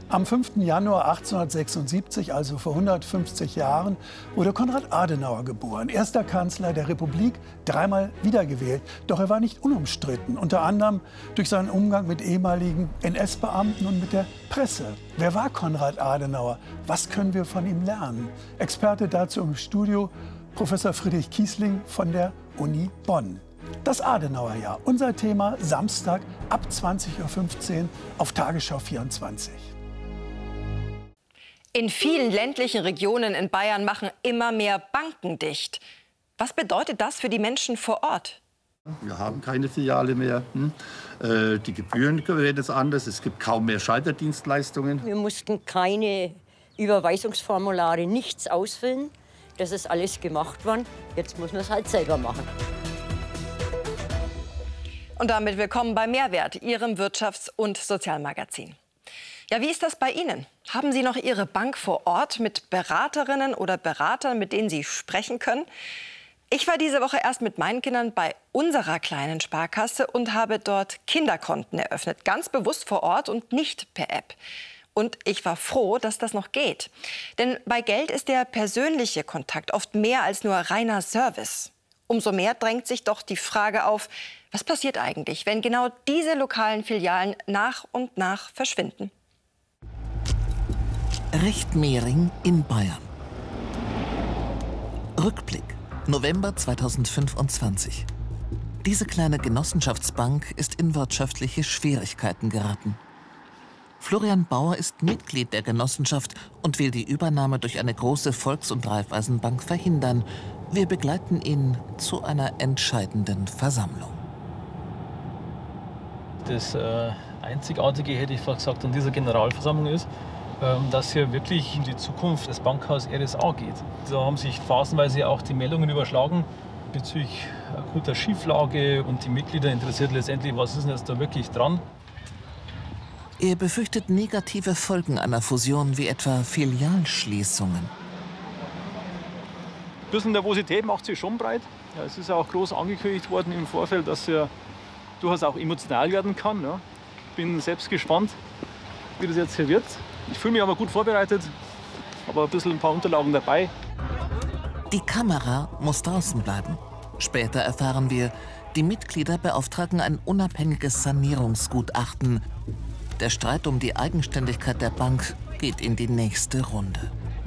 Am 5. Januar 1876, also vor 150 Jahren, wurde Konrad Adenauer geboren. Erster Kanzler der Republik, dreimal wiedergewählt. Doch er war nicht unumstritten, unter anderem durch seinen Umgang mit ehemaligen NS-Beamten und mit der Presse. Wer war Konrad Adenauer? Was können wir von ihm lernen? Experte dazu im Studio Professor Friedrich Kiesling von der Uni Bonn. Das Adenauerjahr, unser Thema Samstag ab 20:15 Uhr auf Tagesschau 24. In vielen ländlichen Regionen in Bayern machen immer mehr Banken dicht. Was bedeutet das für die Menschen vor Ort? Wir haben keine Filiale mehr. Die Gebühren werden jetzt anders. Es gibt kaum mehr Schalterdienstleistungen. Wir mussten keine Überweisungsformulare, nichts ausfüllen. Das ist alles gemacht worden. Jetzt muss man es halt selber machen. Und damit willkommen bei Mehrwert, Ihrem Wirtschafts- und Sozialmagazin. Ja, wie ist das bei Ihnen? Haben Sie noch Ihre Bank vor Ort mit Beraterinnen oder Beratern, mit denen Sie sprechen können? Ich war diese Woche erst mit meinen Kindern bei unserer kleinen Sparkasse und habe dort Kinderkonten eröffnet. Ganz bewusst vor Ort und nicht per App. Und ich war froh, dass das noch geht. Denn bei Geld ist der persönliche Kontakt oft mehr als nur reiner Service. Umso mehr drängt sich doch die Frage auf, was passiert eigentlich, wenn genau diese lokalen Filialen nach und nach verschwinden? Rechtmehring in Bayern. Rückblick, November 2025. Diese kleine Genossenschaftsbank ist in wirtschaftliche Schwierigkeiten geraten. Florian Bauer ist Mitglied der Genossenschaft und will die Übernahme durch eine große Volks- und Raiffeisenbank verhindern. Wir begleiten ihn zu einer entscheidenden Versammlung. Das Einzigartige, hätte ich fast gesagt, an dieser Generalversammlung ist, dass hier wirklich in die Zukunft des Bankhaus RSA geht. Da haben sich phasenweise auch die Meldungen überschlagen bezüglich akuter Schieflage und die Mitglieder interessiert letztendlich, was ist denn jetzt da wirklich dran. Er befürchtet negative Folgen einer Fusion wie etwa Filialschließungen. Ein bisschen Nervosität macht sich schon breit. Ja, es ist auch groß angekündigt worden im Vorfeld, dass er durchaus auch emotional werden kann. Ja. Bin selbst gespannt, wie das jetzt hier wird. Ich fühle mich aber gut vorbereitet, aber ein paar Unterlagen dabei. Die Kamera muss draußen bleiben. Später erfahren wir, die Mitglieder beauftragen ein unabhängiges Sanierungsgutachten. Der Streit um die Eigenständigkeit der Bank geht in die nächste Runde.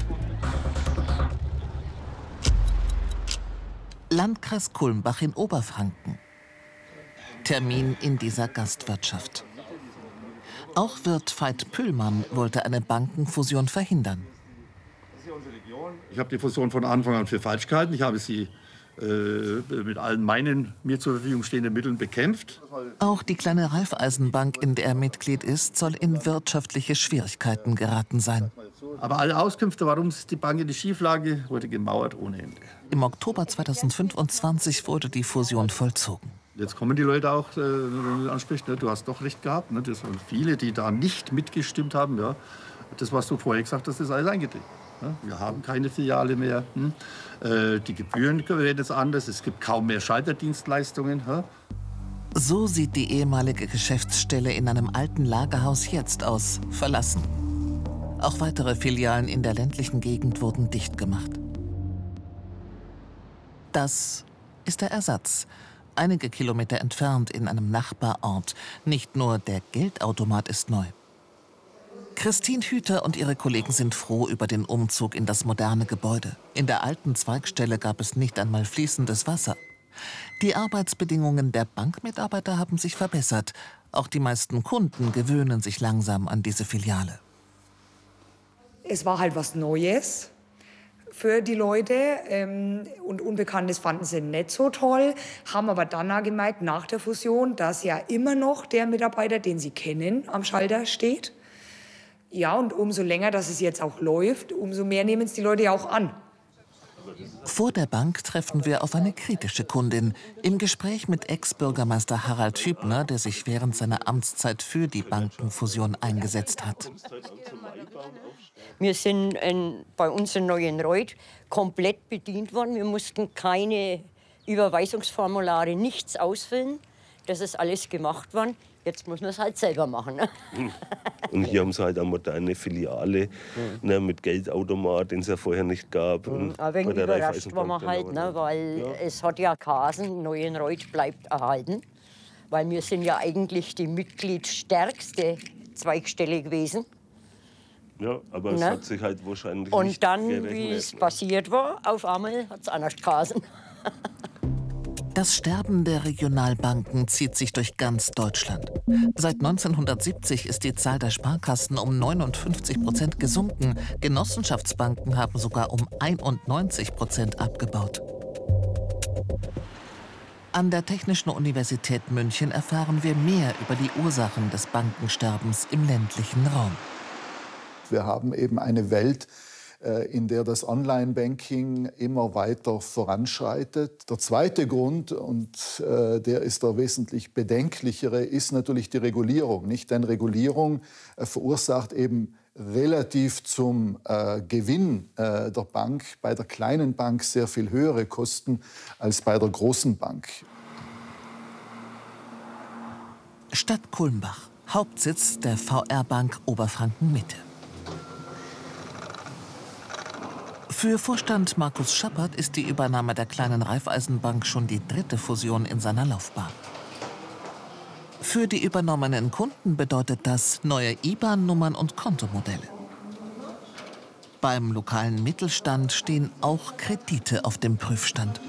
Landkreis Kulmbach in Oberfranken. Termin in dieser Gastwirtschaft. Auch Wirt Veit Püllmann wollte eine Bankenfusion verhindern. Ich habe die Fusion von Anfang an für falsch gehalten. Ich habe sie mit allen meinen mir zur Verfügung stehenden Mitteln bekämpft. Auch die kleine Raiffeisenbank, in der er Mitglied ist, soll in wirtschaftliche Schwierigkeiten geraten sein. Aber alle Auskünfte, warum ist die Bank in die Schieflage, wurde gemauert ohne Ende. Im Oktober 2025 wurde die Fusion vollzogen. Jetzt kommen die Leute auch, wenn du ansprichst, ne, du hast doch recht gehabt. Ne, das waren viele, die da nicht mitgestimmt haben. Ja. Das, was du vorher gesagt hast, ist alles eingetreten. Ne. Wir haben keine Filiale mehr. Die Gebühren werden jetzt anders. Es gibt kaum mehr Schalterdienstleistungen. Ja. So sieht die ehemalige Geschäftsstelle in einem alten Lagerhaus jetzt aus, verlassen. Auch weitere Filialen in der ländlichen Gegend wurden dicht gemacht. Das ist der Ersatz. Einige Kilometer entfernt in einem Nachbarort. Nicht nur der Geldautomat ist neu. Christine Hüter und ihre Kollegen sind froh über den Umzug in das moderne Gebäude. In der alten Zweigstelle gab es nicht einmal fließendes Wasser. Die Arbeitsbedingungen der Bankmitarbeiter haben sich verbessert. Auch die meisten Kunden gewöhnen sich langsam an diese Filiale. Es war halt was Neues für die Leute und Unbekanntes fanden sie nicht so toll, haben aber dann auch gemerkt, nach der Fusion, dass ja immer noch der Mitarbeiter, den sie kennen, am Schalter steht. Ja, und umso länger, dass es jetzt auch läuft, umso mehr nehmen es die Leute ja auch an. Vor der Bank treffen wir auf eine kritische Kundin. Im Gespräch mit Ex-Bürgermeister Harald Hübner, der sich während seiner Amtszeit für die Bankenfusion eingesetzt hat. Wir sind bei uns in Neuenreuth komplett bedient worden. Wir mussten keine Überweisungsformulare, nichts ausfüllen. Das ist alles gemacht worden. Jetzt muss man es halt selber machen. Ne? Und hier haben sie halt eine moderne Filiale ne, mit Geldautomat, den es ja vorher nicht gab. Ein wenig überrascht war man halt, ne, weil es hat ja geheißen, Neuenreuth bleibt erhalten. Weil wir sind ja eigentlich die mitgliedstärkste Zweigstelle gewesen. Ja, aber es hat sich halt wahrscheinlich und nicht dann, gerechnet, wie es passiert war, auf einmal hat es anders geheißen. Das Sterben der Regionalbanken zieht sich durch ganz Deutschland. Seit 1970 ist die Zahl der Sparkassen um 59% gesunken. Genossenschaftsbanken haben sogar um 91% abgebaut. An der Technischen Universität München erfahren wir mehr über die Ursachen des Bankensterbens im ländlichen Raum. Wir haben eben eine Welt, in der das Online-Banking immer weiter voranschreitet. Der zweite Grund, und der ist der wesentlich bedenklichere, ist natürlich die Regulierung. Nicht? Denn Regulierung verursacht eben relativ zum Gewinn der Bank bei der kleinen Bank sehr viel höhere Kosten als bei der großen Bank. Stadt Kulmbach, Hauptsitz der VR-Bank Oberfranken-Mitte. Für Vorstand Markus Schappert ist die Übernahme der kleinen Raiffeisenbank schon die 3. Fusion in seiner Laufbahn. Für die übernommenen Kunden bedeutet das neue IBAN-Nummern und Kontomodelle. Beim lokalen Mittelstand stehen auch Kredite auf dem Prüfstand.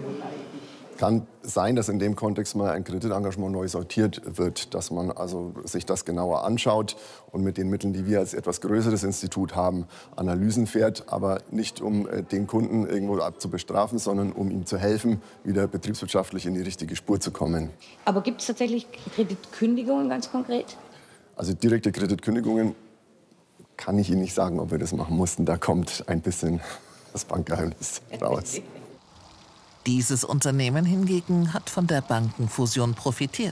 Kann sein, dass in dem Kontext mal ein Kreditengagement neu sortiert wird, dass man also sich das genauer anschaut und mit den Mitteln, die wir als etwas größeres Institut haben, Analysen fährt, aber nicht um den Kunden irgendwo zu bestrafen, sondern um ihm zu helfen, wieder betriebswirtschaftlich in die richtige Spur zu kommen. Aber gibt es tatsächlich Kreditkündigungen ganz konkret? Also direkte Kreditkündigungen kann ich Ihnen nicht sagen, ob wir das machen mussten. Da kommt ein bisschen das Bankgeheimnis raus. Dieses Unternehmen hingegen hat von der Bankenfusion profitiert.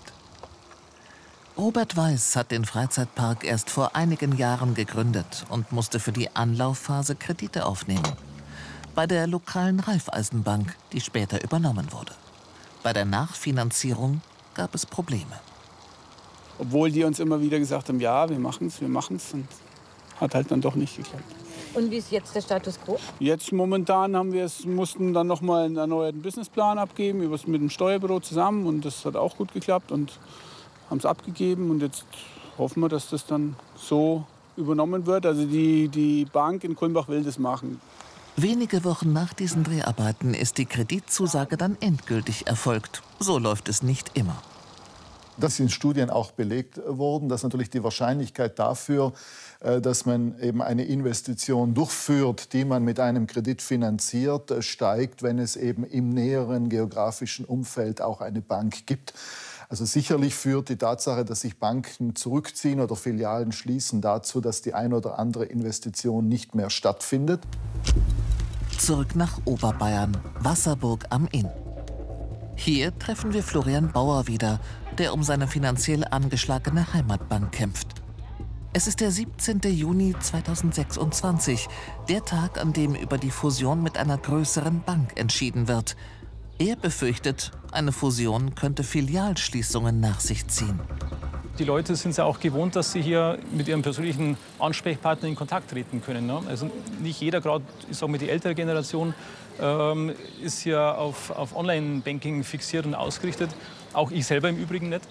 Robert Weiß hat den Freizeitpark erst vor einigen Jahren gegründet und musste für die Anlaufphase Kredite aufnehmen. Bei der lokalen Raiffeisenbank, die später übernommen wurde. Bei der Nachfinanzierung gab es Probleme. Obwohl die uns immer wieder gesagt haben, ja, wir machen's. Und hat halt dann doch nicht geklappt. Und wie ist jetzt der Status quo? Jetzt momentan mussten dann noch mal einen erneuerten Businessplan abgeben, mit dem Steuerbüro zusammen. Und das hat auch gut geklappt und haben es abgegeben. Und jetzt hoffen wir, dass das dann so übernommen wird. Also die Bank in Kulmbach will das machen. Wenige Wochen nach diesen Dreharbeiten ist die Kreditzusage dann endgültig erfolgt. So läuft es nicht immer. Das ist in Studien auch belegt worden, dass natürlich die Wahrscheinlichkeit dafür, dass man eben eine Investition durchführt, die man mit einem Kredit finanziert, steigt, wenn es eben im näheren geografischen Umfeld auch eine Bank gibt. Also sicherlich führt die Tatsache, dass sich Banken zurückziehen oder Filialen schließen, dazu, dass die eine oder andere Investition nicht mehr stattfindet. Zurück nach Oberbayern, Wasserburg am Inn. Hier treffen wir Florian Bauer wieder, der um seine finanziell angeschlagene Heimatbank kämpft. Es ist der 17. Juni 2026, der Tag, an dem über die Fusion mit einer größeren Bank entschieden wird. Er befürchtet, eine Fusion könnte Filialschließungen nach sich ziehen. Die Leute sind es ja auch gewohnt, dass sie hier mit ihrem persönlichen Ansprechpartner in Kontakt treten können. Ne? Also nicht jeder, gerade ich sage mal die ältere Generation, ist hier auf Online-Banking fixiert und ausgerichtet. Auch ich selber im Übrigen nicht.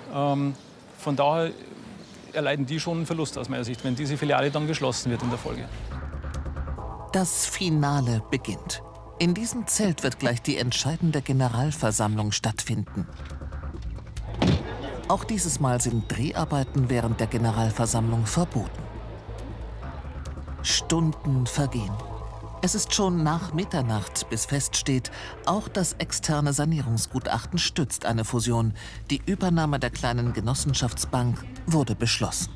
Von daher erleiden die schon einen Verlust aus meiner Sicht, wenn diese Filiale dann geschlossen wird in der Folge. Das Finale beginnt. In diesem Zelt wird gleich die entscheidende Generalversammlung stattfinden. Auch dieses Mal sind Dreharbeiten während der Generalversammlung verboten. Stunden vergehen. Es ist schon nach Mitternacht, bis feststeht, auch das externe Sanierungsgutachten stützt eine Fusion. Die Übernahme der kleinen Genossenschaftsbank wurde beschlossen.